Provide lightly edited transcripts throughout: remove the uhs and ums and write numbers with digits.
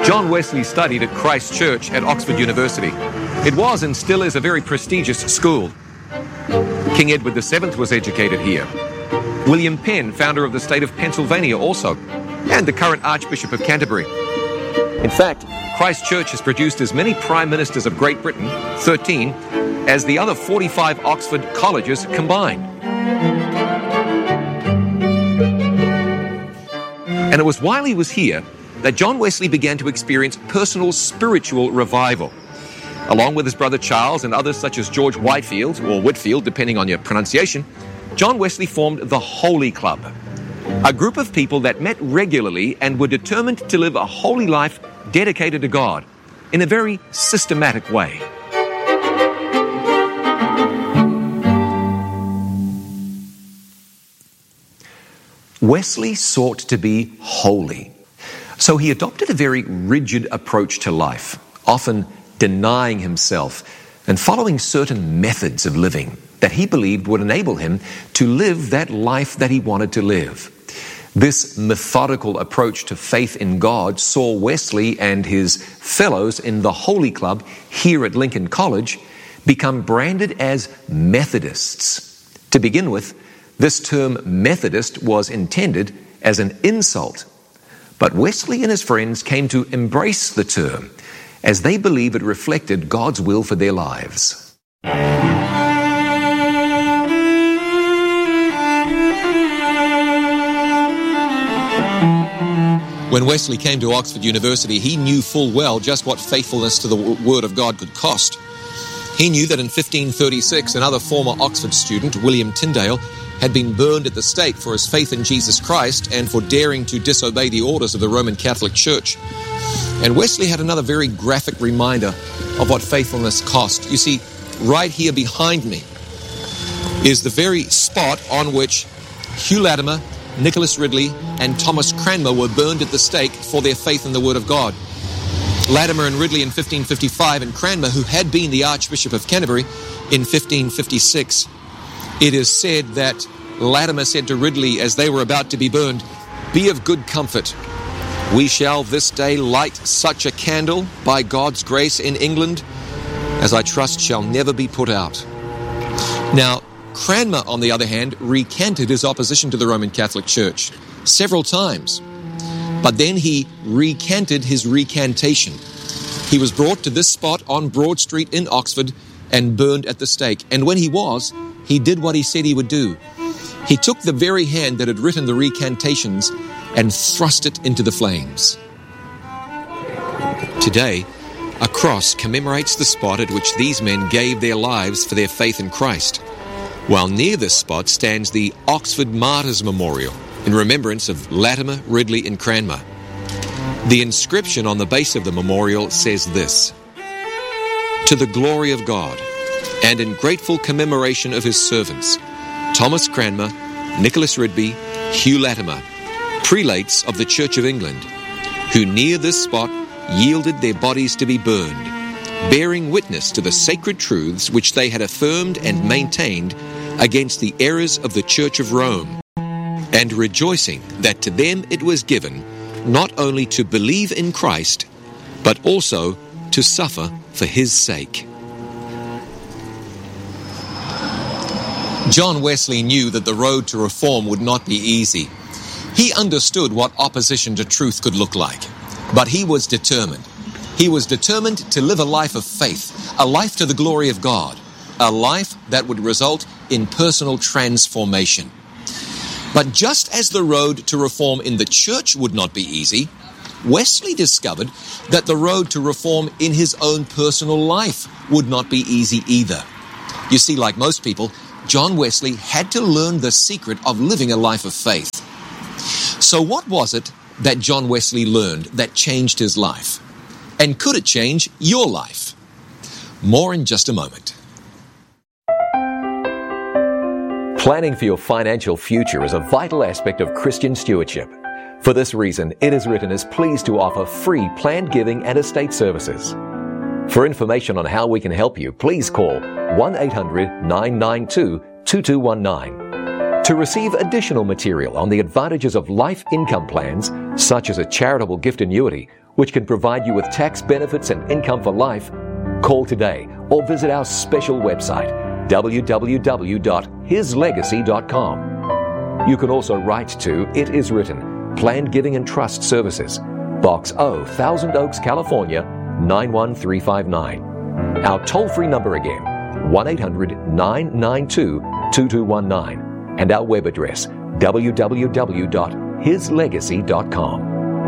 John Wesley studied at Christ Church at Oxford University. It was and still is a very prestigious school. King Edward VII was educated here. William Penn, founder of the state of Pennsylvania, also, and the current Archbishop of Canterbury. In fact, Christ Church has produced as many Prime Ministers of Great Britain, 13, as the other 45 Oxford colleges combined. And it was while he was here that John Wesley began to experience personal spiritual revival. Along with his brother Charles and others such as George Whitefield, or Whitfield, depending on your pronunciation, John Wesley formed the Holy Club, a group of people that met regularly and were determined to live a holy life dedicated to God in a very systematic way. Wesley sought to be holy, so he adopted a very rigid approach to life, often denying himself and following certain methods of living that he believed would enable him to live that life that he wanted to live. This methodical approach to faith in God saw Wesley and his fellows in the Holy Club here at Lincoln College become branded as Methodists. To begin with, this term Methodist was intended as an insult, but Wesley and his friends came to embrace the term as they believe it reflected God's will for their lives. When Wesley came to Oxford University, he knew full well just what faithfulness to the Word of God could cost. He knew that in 1536, another former Oxford student, William Tyndale, had been burned at the stake for his faith in Jesus Christ and for daring to disobey the orders of the Roman Catholic Church. And Wesley had another very graphic reminder of what faithfulness cost. You see, right here behind me is the very spot on which Hugh Latimer, Nicholas Ridley, and Thomas Cranmer were burned at the stake for their faith in the Word of God. Latimer and Ridley in 1555, and Cranmer, who had been the Archbishop of Canterbury, in 1556. It is said that Latimer said to Ridley as they were about to be burned, "Be of good comfort. We shall this day light such a candle, by God's grace, in England, as I trust shall never be put out." Now, Cranmer, on the other hand, recanted his opposition to the Roman Catholic Church several times. But then he recanted his recantation. He was brought to this spot on Broad Street in Oxford and burned at the stake. And when he was, he did what he said he would do. He took the very hand that had written the recantations and thrust it into the flames. Today, a cross commemorates the spot at which these men gave their lives for their faith in Christ, while near this spot stands the Oxford Martyrs Memorial in remembrance of Latimer, Ridley, and Cranmer. The inscription on the base of the memorial says this: "To the glory of God, and in grateful commemoration of his servants, Thomas Cranmer, Nicholas Ridley, Hugh Latimer, prelates of the Church of England, who near this spot yielded their bodies to be burned, bearing witness to the sacred truths which they had affirmed and maintained against the errors of the Church of Rome, and rejoicing that to them it was given not only to believe in Christ, but also to suffer for his sake." John Wesley knew that the road to reform would not be easy. He understood what opposition to truth could look like, but he was determined. He was determined to live a life of faith, a life to the glory of God, a life that would result in personal transformation. But just as the road to reform in the church would not be easy, Wesley discovered that the road to reform in his own personal life would not be easy either. You see, like most people, John Wesley had to learn the secret of living a life of faith. So what was it that John Wesley learned that changed his life? And could it change your life? More in just a moment. Planning for your financial future is a vital aspect of Christian stewardship. For this reason, it is written as pleased to offer free planned giving and estate services. For information on how we can help you, please call 1-800-992-2219. To receive additional material on the advantages of life income plans, such as a charitable gift annuity which can provide you with tax benefits and income for life, call today or visit our special website, www.hislegacy.com. You can also write to It Is Written, Planned Giving and Trust Services, Box O, Thousand Oaks, California, 91359. Our toll-free number again, 1-800-992-2219, and our web address, www.hislegacy.com.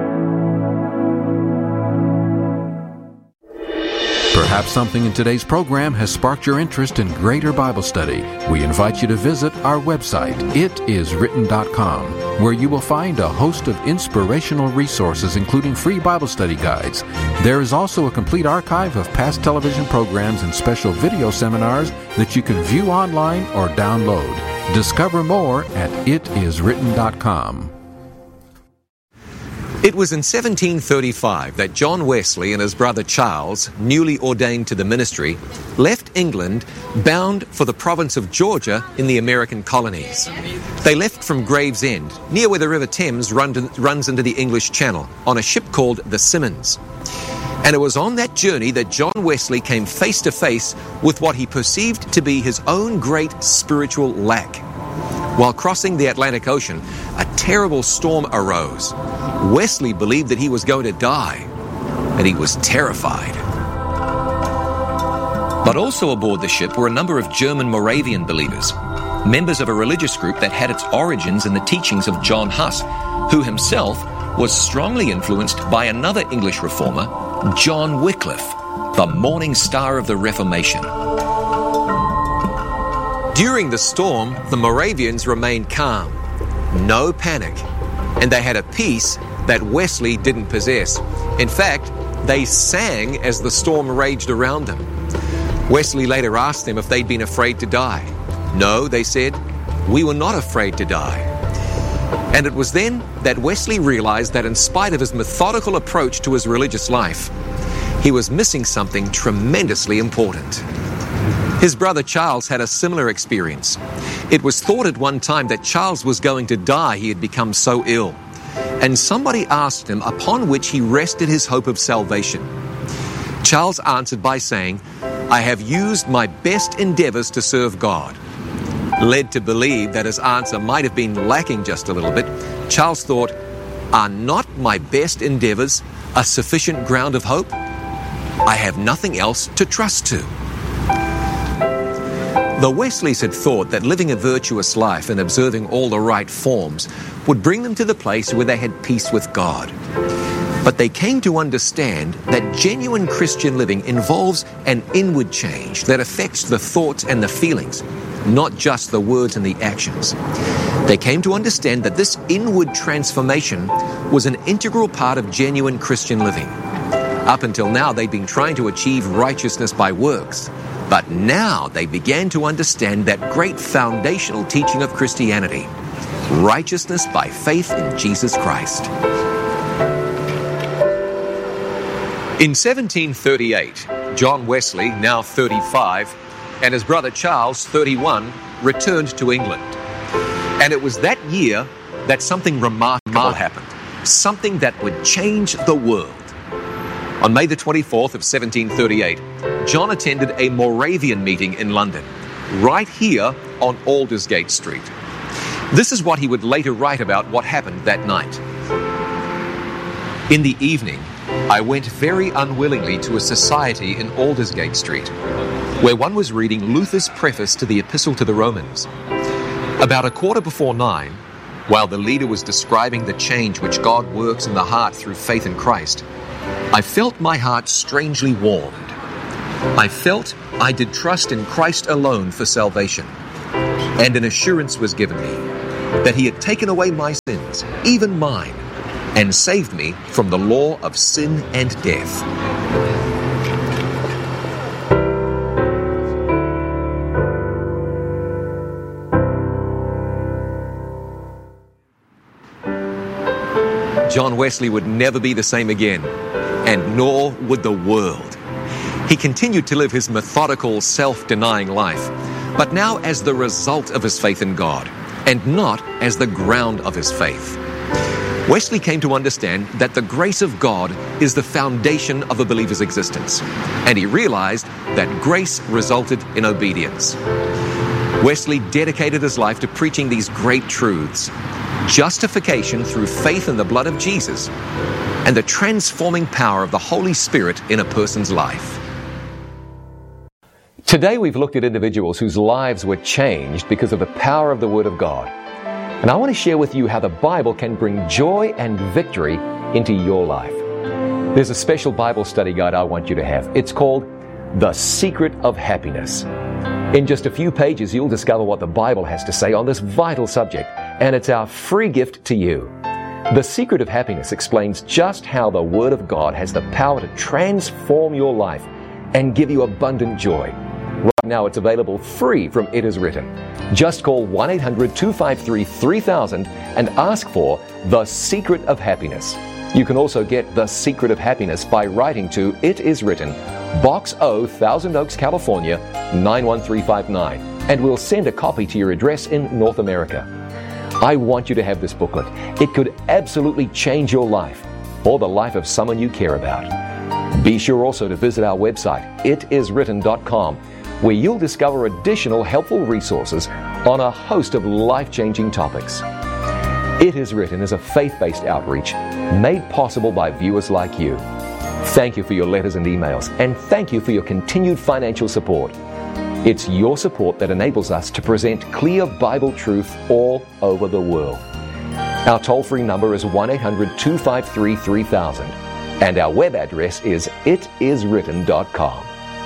Perhaps something in today's program has sparked your interest in greater Bible study. We invite you to visit our website, itiswritten.com, where you will find a host of inspirational resources, including free Bible study guides. There is also a complete archive of past television programs and special video seminars that you can view online or download. Discover more at itiswritten.com. It was in 1735 that John Wesley and his brother Charles, newly ordained to the ministry, left England bound for the province of Georgia in the American colonies. They left from Gravesend, near where the River Thames runs into the English Channel, on a ship called the Simmons. And it was on that journey that John Wesley came face to face with what he perceived to be his own great spiritual lack. While crossing the Atlantic Ocean, a terrible storm arose. Wesley believed that he was going to die, and he was terrified. But also aboard the ship were a number of German Moravian believers, members of a religious group that had its origins in the teachings of John Huss, who himself was strongly influenced by another English reformer, John Wycliffe, the morning star of the Reformation. During the storm, the Moravians remained calm, no panic, and they had a peace that Wesley didn't possess. In fact, they sang as the storm raged around them. Wesley later asked them if they'd been afraid to die. No, they said, we were not afraid to die. And it was then that Wesley realized that in spite of his methodical approach to his religious life, he was missing something tremendously important. His brother Charles had a similar experience. It was thought at one time that Charles was going to die. He had become so ill. And somebody asked him upon which he rested his hope of salvation. Charles answered by saying, I have used my best endeavors to serve God. Led to believe that his answer might have been lacking just a little bit, Charles thought, are not my best endeavors a sufficient ground of hope? I have nothing else to trust to. The Wesleys had thought that living a virtuous life and observing all the right forms would bring them to the place where they had peace with God. But they came to understand that genuine Christian living involves an inward change that affects the thoughts and the feelings, not just the words and the actions. They came to understand that this inward transformation was an integral part of genuine Christian living. Up until now, they'd been trying to achieve righteousness by works. But now they began to understand that great foundational teaching of Christianity, righteousness by faith in Jesus Christ. In 1738, John Wesley, now 35, and his brother Charles, 31, returned to England. And it was that year that something remarkable happened, something that would change the world. On May the 24th of 1738, John attended a Moravian meeting in London, right here on Aldersgate Street. This is what he would later write about what happened that night. In the evening, I went very unwillingly to a society in Aldersgate Street, where one was reading Luther's preface to the Epistle to the Romans. About 9:15, while the leader was describing the change which God works in the heart through faith in Christ, I felt my heart strangely warmed. I felt I did trust in Christ alone for salvation, and an assurance was given me that He had taken away my sins, even mine, and saved me from the law of sin and death. John Wesley would never be the same again, and nor would the world. He continued to live his methodical, self-denying life, but now as the result of his faith in God, and not as the ground of his faith. Wesley came to understand that the grace of God is the foundation of a believer's existence, and he realized that grace resulted in obedience. Wesley dedicated his life to preaching these great truths: justification through faith in the blood of Jesus, and the transforming power of the Holy Spirit in a person's life. Today we've looked at individuals whose lives were changed because of the power of the Word of God. And I want to share with you how the Bible can bring joy and victory into your life. There's a special Bible study guide I want you to have. It's called The Secret of Happiness. In just a few pages, you'll discover what the Bible has to say on this vital subject, and it's our free gift to you. The Secret of Happiness explains just how the Word of God has the power to transform your life and give you abundant joy. Right now, it's available free from It Is Written. Just call 1-800-253-3000 and ask for The Secret of Happiness. You can also get The Secret of Happiness by writing to It Is Written, Box O, Thousand Oaks, California, 91359, and we'll send a copy to your address in North America. I want you to have this booklet. It could absolutely change your life or the life of someone you care about. Be sure also to visit our website, itiswritten.com, where you'll discover additional helpful resources on a host of life-changing topics. It Is Written is a faith-based outreach made possible by viewers like you. Thank you for your letters and emails, and thank you for your continued financial support. It's your support that enables us to present clear Bible truth all over the world. Our toll-free number is 1-800-253-3000, and our web address is itiswritten.com.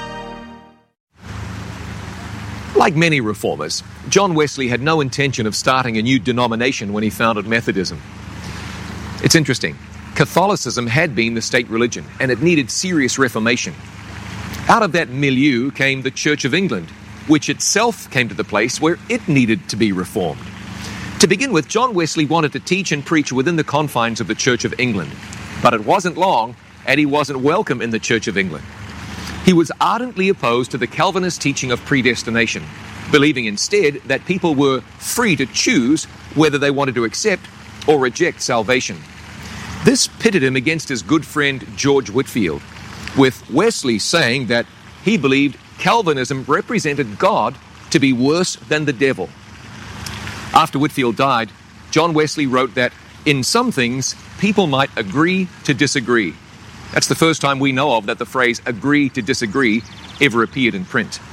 Like many reformers, John Wesley had no intention of starting a new denomination when he founded Methodism. It's interesting. Catholicism had been the state religion, and it needed serious reformation. Out of that milieu came the Church of England, which itself came to the place where it needed to be reformed. To begin with, John Wesley wanted to teach and preach within the confines of the Church of England, but it wasn't long, and he wasn't welcome in the Church of England. He was ardently opposed to the Calvinist teaching of predestination, believing instead that people were free to choose whether they wanted to accept or reject salvation. This pitted him against his good friend George Whitefield, with Wesley saying that he believed Calvinism represented God to be worse than the devil. After Whitefield died, John Wesley wrote that in some things people might agree to disagree. That's the first time we know of that the phrase agree to disagree ever appeared in print.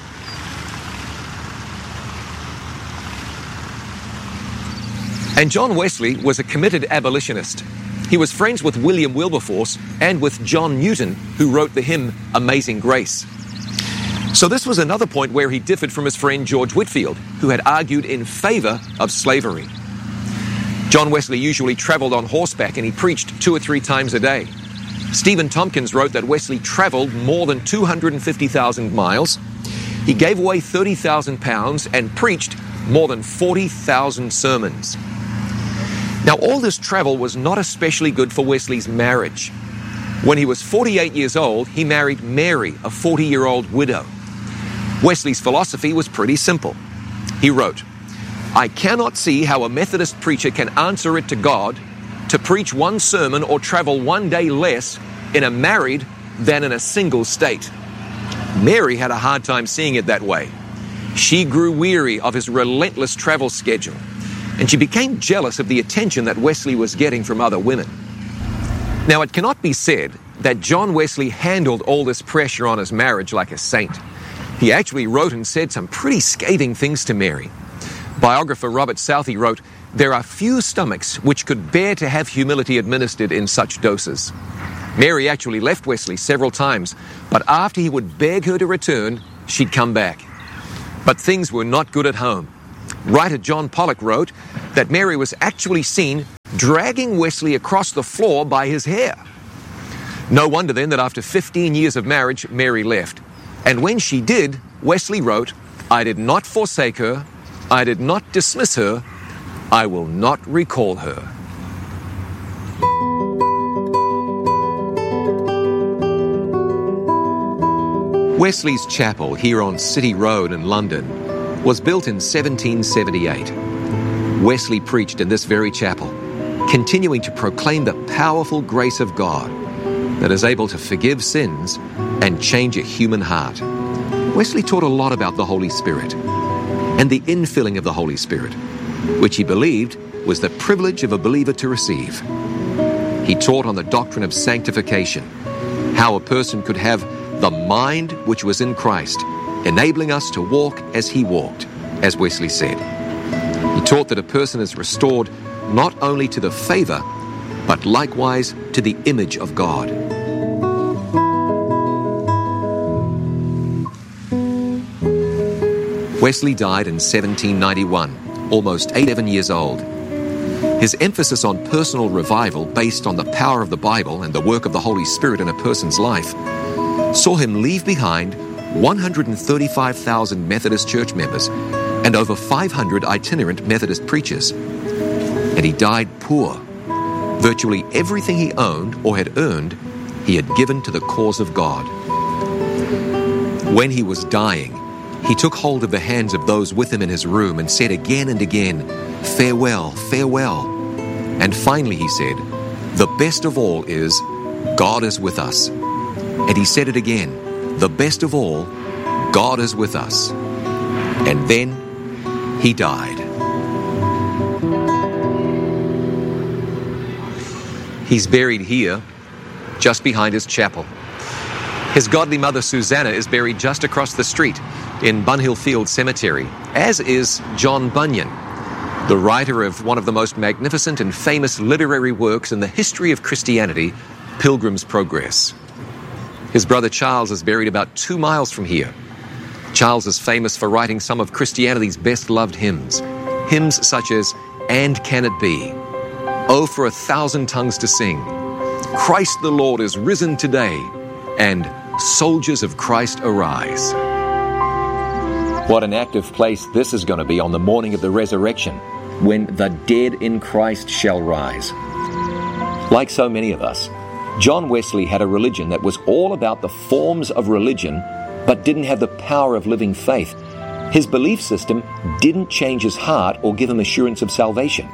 And John Wesley was a committed abolitionist. He was friends with William Wilberforce and with John Newton, who wrote the hymn Amazing Grace. So this was another point where he differed from his friend George Whitefield, who had argued in favor of slavery. John Wesley usually traveled on horseback, and he preached 2 or 3 times a day. Stephen Tompkins wrote that Wesley traveled more than 250,000 miles. He gave away 30,000 pounds and preached more than 40,000 sermons. Now, all this travel was not especially good for Wesley's marriage. When he was 48 years old, he married Mary, a 40-year-old widow. Wesley's philosophy was pretty simple. He wrote, "I cannot see how a Methodist preacher can answer it to God to preach one sermon or travel one day less in a married than in a single state." Mary had a hard time seeing it that way. She grew weary of his relentless travel schedule, and she became jealous of the attention that Wesley was getting from other women. Now, it cannot be said that John Wesley handled all this pressure on his marriage like a saint. He actually wrote and said some pretty scathing things to Mary. Biographer Robert Southey wrote, "There are few stomachs which could bear to have humility administered in such doses." Mary actually left Wesley several times, but after he would beg her to return, she'd come back. But things were not good at home. Writer John Pollock wrote that Mary was actually seen dragging Wesley across the floor by his hair. No wonder then that after 15 years of marriage, Mary left. And when she did, Wesley wrote, "I did not forsake her, I did not dismiss her, I will not recall her." Wesley's Chapel here on City Road in London was built in 1778. Wesley preached in this very chapel. continuing to proclaim the powerful grace of God that is able to forgive sins and change a human heart. Wesley taught a lot about the Holy Spirit and the infilling of the Holy Spirit, which he believed was the privilege of a believer to receive. He taught on the doctrine of sanctification, how a person could have the mind which was in Christ, enabling us to walk as he walked, as Wesley said. He taught that a person is restored not only to the favor, but likewise to the image of God. Wesley died in 1791, almost 87 years old. His emphasis on personal revival based on the power of the Bible and the work of the Holy Spirit in a person's life saw him leave behind 135,000 Methodist church members and over 500 itinerant Methodist preachers. And he died poor. Virtually everything he owned or had earned, he had given to the cause of God. When he was dying, he took hold of the hands of those with him in his room and said again and again, "Farewell, farewell." And finally he said, "The best of all is, God is with us." And he said it again, "The best of all, God is with us." And then he died. He's buried here, just behind his chapel. His godly mother Susanna is buried just across the street in Bunhill Field Cemetery, as is John Bunyan, the writer of one of the most magnificent and famous literary works in the history of Christianity, Pilgrim's Progress. His brother Charles is buried about 2 miles from here. Charles is famous for writing some of Christianity's best-loved hymns, hymns such as "And Can It Be?", "Oh, for 1,000 tongues to sing," "Christ the Lord is risen today," and "Soldiers of Christ arise." What an active place this is going to be on the morning of the resurrection, when the dead in Christ shall rise. Like so many of us, John Wesley had a religion that was all about the forms of religion, but didn't have the power of living faith. His belief system didn't change his heart or give him assurance of salvation.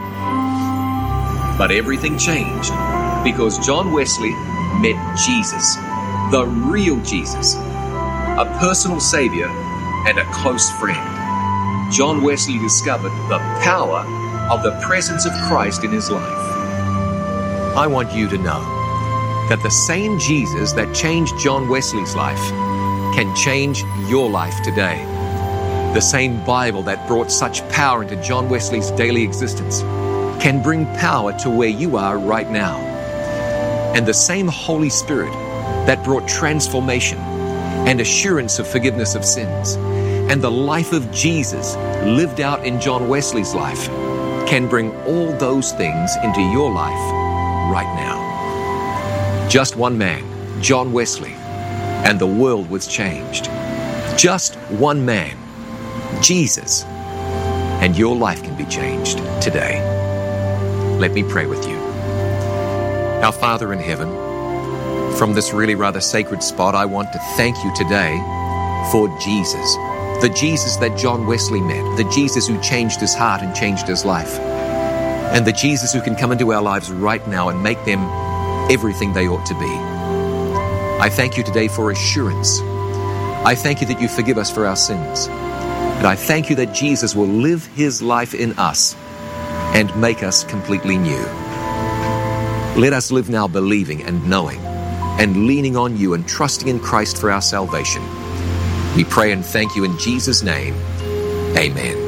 But everything changed because John Wesley met Jesus, the real Jesus, a personal Savior and a close friend. John Wesley discovered the power of the presence of Christ in his life. I want you to know that the same Jesus that changed John Wesley's life can change your life today. The same Bible that brought such power into John Wesley's daily existence can bring power to where you are right now. And the same Holy Spirit that brought transformation and assurance of forgiveness of sins and the life of Jesus lived out in John Wesley's life can bring all those things into your life right now. Just one man, John Wesley, and the world was changed. Just one man, Jesus, and your life can be changed today. Let me pray with you. Our Father in heaven, from this really rather sacred spot, I want to thank you today for Jesus, the Jesus that John Wesley met, the Jesus who changed his heart and changed his life, and the Jesus who can come into our lives right now and make them everything they ought to be. I thank you today for assurance. I thank you that you forgive us for our sins. And I thank you that Jesus will live his life in us and make us completely new. Let us live now believing and knowing and leaning on you and trusting in Christ for our salvation. We pray and thank you in Jesus' name. Amen.